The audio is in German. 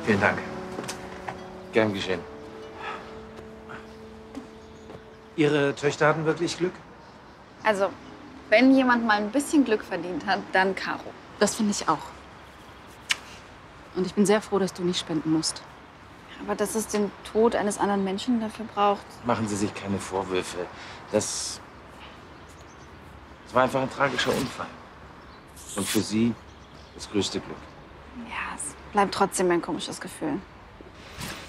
Vielen Dank. Gern geschehen. Ihre Töchter hatten wirklich Glück? Also, wenn jemand mal ein bisschen Glück verdient hat, dann Caro. Das finde ich auch. Und ich bin sehr froh, dass du nicht spenden musst. Aber dass es den Tod eines anderen Menschen dafür braucht. Machen Sie sich keine Vorwürfe. Das war einfach ein tragischer Unfall. Und für Sie das größte Glück. Ja, es bleibt trotzdem ein komisches Gefühl.